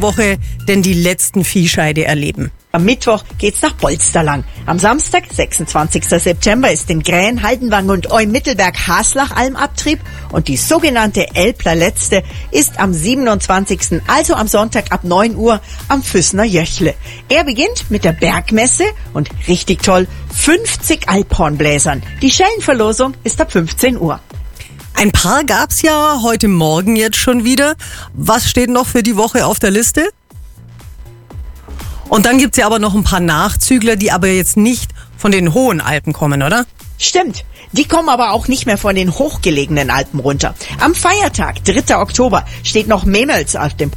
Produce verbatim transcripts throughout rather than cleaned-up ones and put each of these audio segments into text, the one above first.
Woche denn die letzten Viehscheide erleben? Am Mittwoch geht's nach Bolsterlang. Am Samstag, sechsundzwanzigsten September, ist in Grähen, Haldenwang und Eumittelberg Haslach Almabtrieb und die sogenannte Elbler Letzte ist am siebenundzwanzigsten also am Sonntag ab neun Uhr am Füßner Jöchle. Er beginnt mit der Bergmesse und richtig toll, fünfzig Alphornbläsern. Die Schellenverlosung ist ab fünfzehn Uhr. Ein paar gab's ja heute Morgen jetzt schon wieder. Was steht noch für die Woche auf der Liste? Und dann gibt's ja aber noch ein paar Nachzügler, die aber jetzt nicht von den hohen Alpen kommen, oder? Stimmt. Die kommen aber auch nicht mehr von den hochgelegenen Alpen runter. Am Feiertag, dritter Oktober, steht noch Memels auf dem...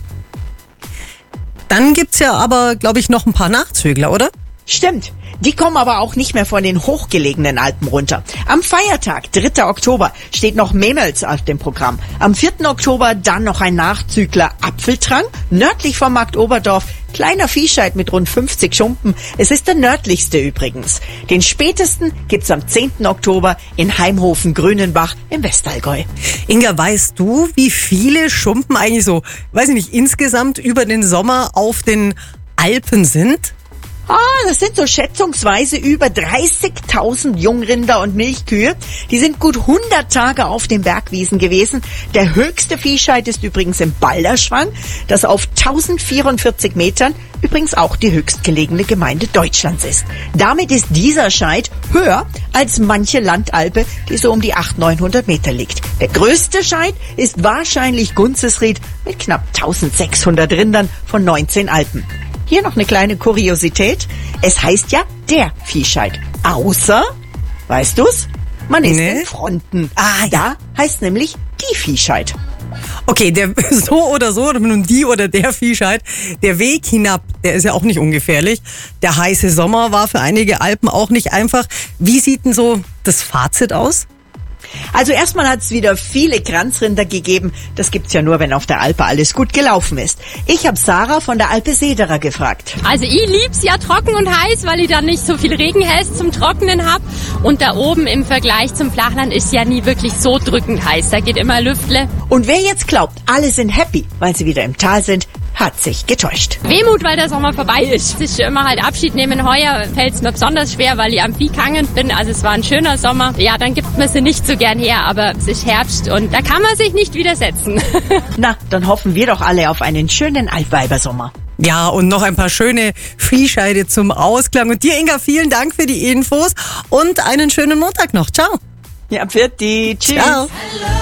Dann gibt's ja aber, glaube ich, noch ein paar Nachzügler, oder? Stimmt. Die kommen aber auch nicht mehr von den hochgelegenen Alpen runter. Am Feiertag, dritter Oktober, steht noch Memels auf dem Programm. Am vierten Oktober dann noch ein Nachzügler Apfeltrang, nördlich vom Markt Oberdorf. Kleiner Viehscheid mit rund fünfzig Schumpen. Es ist der nördlichste übrigens. Den spätesten gibt's am zehnten Oktober in Heimhofen-Grünenbach im Westallgäu. Inga, weißt du, wie viele Schumpen eigentlich so, weiß ich nicht, insgesamt über den Sommer auf den Alpen sind? Ah, das sind so schätzungsweise über dreißigtausend Jungrinder und Milchkühe. Die sind gut hundert Tage auf den Bergwiesen gewesen. Der höchste Viehscheid ist übrigens im Balderschwang, das auf tausendvierundvierzig Metern übrigens auch die höchstgelegene Gemeinde Deutschlands ist. Damit ist dieser Scheid höher als manche Landalpe, die so um die achthundert, neunhundert Meter liegt. Der größte Scheid ist wahrscheinlich Gunzesried mit knapp eintausendsechshundert Rindern von neunzehn Alpen. Hier noch eine kleine Kuriosität. Es heißt ja der Viehscheid. Außer, weißt du's? Man ist Nee. in Fronten. Ah, ja. Da heißt nämlich die Viehscheid. Okay, der so oder so, nun die oder der Viehscheid, der Weg hinab, der ist ja auch nicht ungefährlich. Der heiße Sommer war für einige Alpen auch nicht einfach. Wie sieht denn so das Fazit aus? Also erstmal hat es wieder viele Kranzrinder gegeben. Das gibt's ja nur, wenn auf der Alpe alles gut gelaufen ist. Ich habe Sarah von der Alpe Sederer gefragt. Also ich lieb's ja trocken und heiß, weil ich dann nicht so viel Regenhälse zum Trocknen hab. Und da oben im Vergleich zum Flachland ist ja nie wirklich so drückend heiß. Da geht immer Lüftle. Und wer jetzt glaubt, alle sind happy, weil sie wieder im Tal sind, hat sich getäuscht. Wehmut, weil der Sommer vorbei ist. Es ist immer halt Abschied nehmen. Heuer fällt's mir besonders schwer, weil ich am Vieh gehangen bin. Also es war ein schöner Sommer. Ja, dann gibt man sie nicht so gern her, aber es ist Herbst und da kann man sich nicht widersetzen. Na, dann hoffen wir doch alle auf einen schönen Altweibersommer. Ja, und noch ein paar schöne Viehscheide zum Ausklang. Und dir, Inga, vielen Dank für die Infos und einen schönen Montag noch. Ciao. Ja, pfiat die. Tschüss. Ciao.